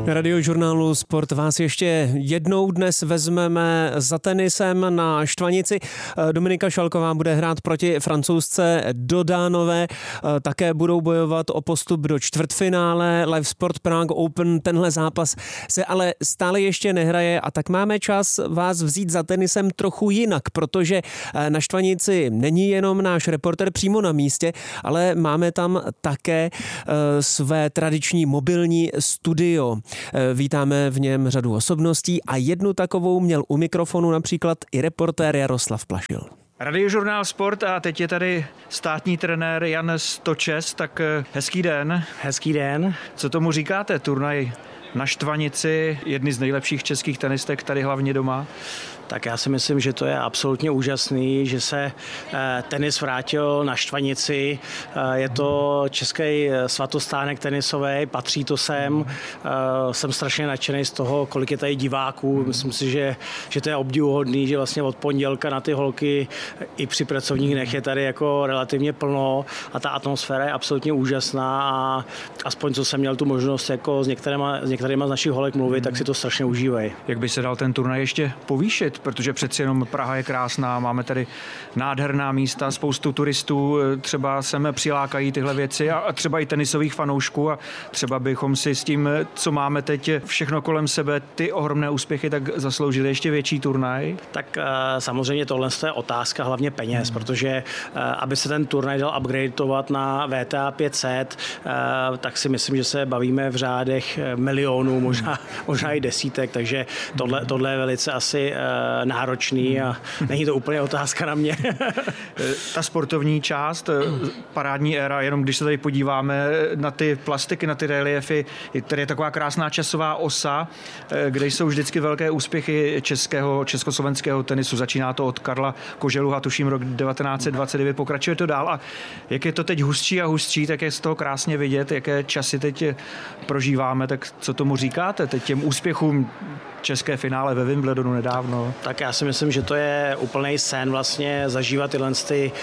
Na Radiožurnálu Sport vás ještě jednou dnes vezmeme za tenisem na Štvanici. Dominika Šalková bude hrát proti Francouzce Dodánové. Také budou bojovat o postup do čtvrtfinále. Live Sport Prague Open, tenhle zápas se ale stále ještě nehraje a tak máme čas vás vzít za tenisem trochu jinak, protože na Štvanici není jenom náš reporter přímo na místě, ale máme tam také své tradiční mobilní studio. Vítáme v něm řadu osobností a jednu takovou měl u mikrofonu například i reportér Jaroslav Plašil. Radiožurnál Sport a teď je tady státní trenér Jan Stočes, tak hezký den. Hezký den. Co tomu říkáte, turnaj na Štvanici, jedny z nejlepších českých tenistek tady hlavně doma? Tak já si myslím, že to je absolutně úžasný, že se tenis vrátil na Štvanici. Je to český svatostánek tenisový, patří to sem. Jsem strašně nadšený z toho, kolik je tady diváků. Myslím si, že to je obdivuhodný, že vlastně od pondělka na ty holky i při pracovních dnech je tady jako relativně plno a ta atmosféra je absolutně úžasná a aspoň co jsem měl tu možnost jako s některýma z našich holek mluvit, tak si to strašně užívají. Jak by se dal ten turnaj ještě povýšit? Protože přeci jenom Praha je krásná, máme tady nádherná místa, spoustu turistů, třeba sem přilákají tyhle věci a třeba i tenisových fanoušků a třeba bychom si s tím, co máme teď všechno kolem sebe, ty ohromné úspěchy, tak zasloužili ještě větší turnaj? Tak samozřejmě tohle je otázka hlavně peněz, protože aby se ten turnaj dal upgradeovat na WTA 500, tak si myslím, že se bavíme v řádech milionů, možná i desítek, takže tohle je velice asi náročný a není to úplně otázka na mě. Ta sportovní část, parádní éra, jenom když se tady podíváme na ty plastiky, na ty reliefy, tady je taková krásná časová osa, kde jsou vždycky velké úspěchy československého tenisu. Začíná to od Karla Koželuha, tuším rok 1929, pokračuje to dál a jak je to teď hustší a hustší, tak je z toho krásně vidět, jaké časy teď prožíváme, tak co tomu říkáte teď těm úspěchům? České finále ve Wimbledonu nedávno. Tak já si myslím, že to je úplný sen vlastně zažívat tyhle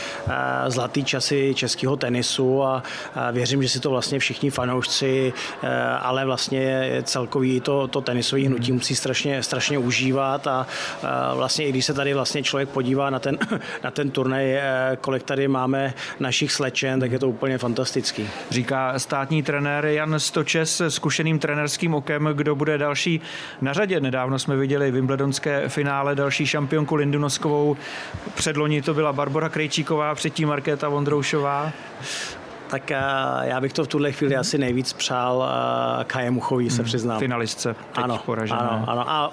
zlatý časy českého tenisu a věřím, že si to vlastně všichni fanoušci, ale vlastně celkový to tenisové hnutí musí strašně užívat a vlastně i když se tady vlastně člověk podívá na ten turnaj, kolik tady máme našich slečen, tak je to úplně fantastický. Říká státní trenér Jan Stočes s zkušeným trenérským okem, kdo bude další na řadě. Nedávno jsme viděli wimbledonské finále, další šampionku Lindu Noskovou. Předloni to byla Barbora Krejčíková, předtím Markéta Vondroušová. Tak já bych to v tuhle chvíli asi nejvíc přál Kaje Muchový, se přiznám. Finalistce, teď poražené. Ano. A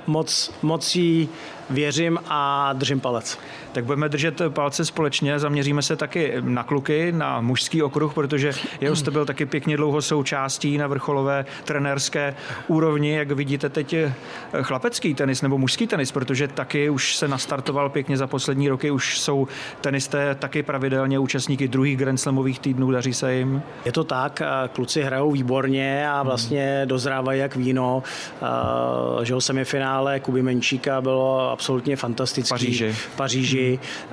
moc jí věřím a držím palec. Tak budeme držet palce společně, zaměříme se taky na kluky, na mužský okruh, protože jeho jste byl taky pěkně dlouho součástí na vrcholové trenérské úrovni. Jak vidíte teď chlapecký tenis nebo mužský tenis, protože taky už se nastartoval pěkně za poslední roky, už jsou tenisté taky pravidelně účastníky druhých Grand Slamových týdnů, daří se jim? Je to tak, kluci hrajou výborně a vlastně dozrávají jak víno. Že semifinále Kuby Menčíka bylo absolutně fantastický. V Paříži.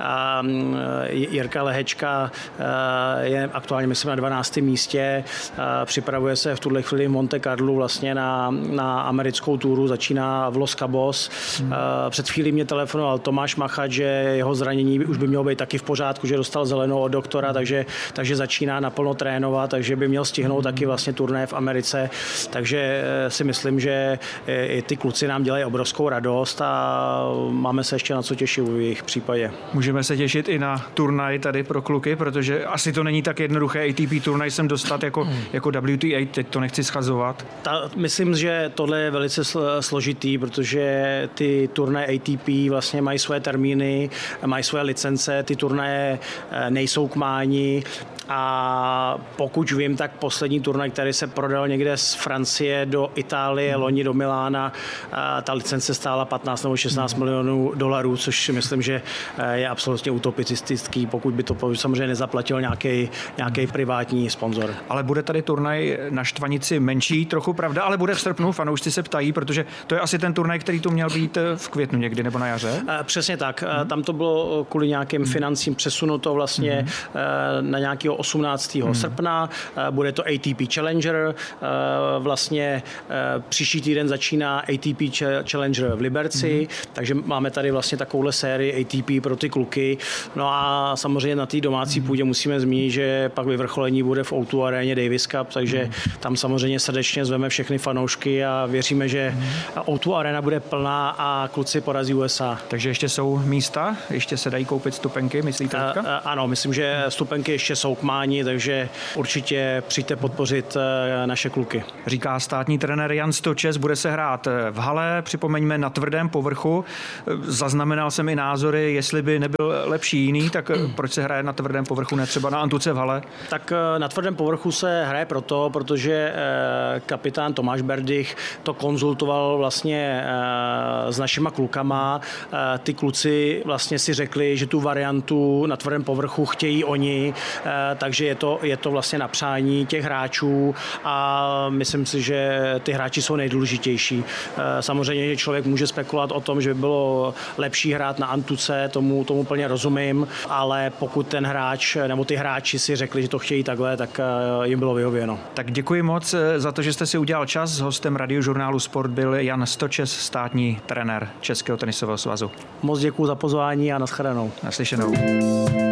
Jirka Lehečka je aktuálně, myslím, na 12. místě. Připravuje se v tuhle chvíli v Monte Carlu vlastně na americkou túru, začíná v Los Cabos. Před chvílí mě telefonoval Tomáš Machat, že jeho zranění už by mělo být taky v pořádku, že dostal zelenou od doktora, takže začíná naplno trénovat, takže by měl stihnout taky vlastně turné v Americe. Takže si myslím, že i ty kluci nám dělají obrovskou radost a máme se ještě na co těšit v jejich případě. Můžeme se těšit i na turnaj tady pro kluky, protože asi to není tak jednoduché ATP turnaj sem dostat jako WTA, teď to nechci schazovat. Myslím, že tohle je velice složitý, protože ty turnaje ATP vlastně mají své termíny, mají své licence, ty turnaje nejsou k mání a pokud vím, tak poslední turnaj, který se prodal někde z Francie do Itálie, loni do Milána, ta licence stála 15 nebo 16 milionů dolarů, což myslím, že je absolutně utopistický, pokud by to samozřejmě nezaplatil nějaký privátní sponzor. Ale bude tady turnaj na Štvanici menší, trochu pravda, ale bude v srpnu, fanoušci se ptají, protože to je asi ten turnaj, který tu měl být v květnu někdy nebo na jaře? Přesně tak, tam to bylo kvůli nějakým financím přesunuto vlastně na nějaký 18. srpna, bude to ATP Challenger, vlastně příští týden začíná ATP Challenger v Liberci, takže máme tady vlastně takovouhle sérii ATP pro ty kluky. No a samozřejmě na té domácí půdě musíme zmínit, že pak vyvrcholení bude v O2 aréně Davis Cup, takže tam samozřejmě srdečně zveme všechny fanoušky a věříme, že O2 arena bude plná a kluci porazí USA. Takže ještě jsou místa? Ještě se dají koupit stupenky, myslíte? Ano, myslím, že stupenky ještě jsou k mání, takže určitě přijďte podpořit naše kluky. Říká státní trenér Jan Stočes, bude se hrát v hale, připomeňme na tvrdém povrchu. Zaznamenal jsem i názory, jestli by nebyl lepší jiný, tak proč se hraje na tvrdém povrchu, ne třeba na antuce v hale? Tak na tvrdém povrchu se hraje proto, protože kapitán Tomáš Berdych to konzultoval vlastně s našima klukama. Ty kluci vlastně si řekli, že tu variantu na tvrdém povrchu chtějí oni, takže je to vlastně na přání těch hráčů a myslím si, že ty hráči jsou nejdůležitější. Samozřejmě, že člověk může spekulovat o tom, že by bylo lepší hrát na antuce, tomu plně rozumím, ale pokud ten hráč nebo ty hráči si řekli, že to chtějí takhle, tak jim bylo vyhověno. Tak děkuji moc za to, že jste si udělal čas. S hostem Radiožurnálu Sport byl Jan Stočes, státní trenér Českého tenisového svazu. Moc děkuji za pozvání a nashledanou. Naslyšenou.